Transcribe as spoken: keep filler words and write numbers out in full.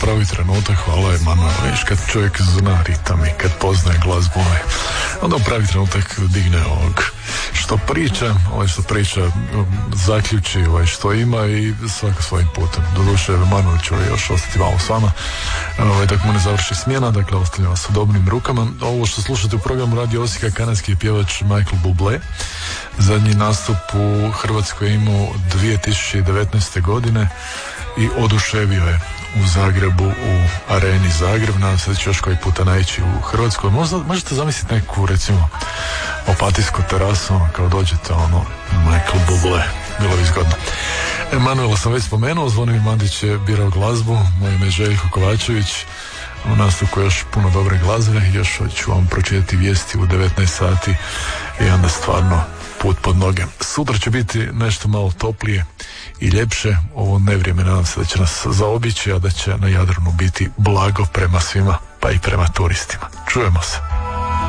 pravi trenutak, hvala Emanuel, viš, kad čovjek zna ritam i kad poznaje glazbu, onda u pravi trenutak digne ovog što priča, ovaj što priča zaključi ovaj što ima i svaka svojim putem. Doduše, Emanuel će još ostati malo s vama, ovaj, dok mu ne završi smjena, dakle ostavljam vas u dobrim rukama. Ovo što slušate u programu Radio Osijeka, kanadski je pjevač Michael Bublé. Zadnji nastup u Hrvatskoj je imao dvije tisuće devetnaeste. godine i oduševio je u Zagrebu, u Areni Zagreb. Nadam se da će još koji puta naići u Hrvatskoj. Možda, možete zamisliti neku, recimo, opatijsku terasu, kao dođete, ono, Michael Bublé. Bilo bi zgodno. Emanuela sam već spomenuo, Zvonimir Mandić je birao glazbu, moje ime je Željko Kovačević. U nastavku još puno dobre glazbe, još ću vam pročitati vijesti u devetnaest sati i onda stvarno put pod noge. Sutra će biti nešto malo toplije i ljepše. Ovo nevrijeme nadam se da će nas zaobići, a da će na Jadranu biti blago prema svima, pa i prema turistima. Čujemo se.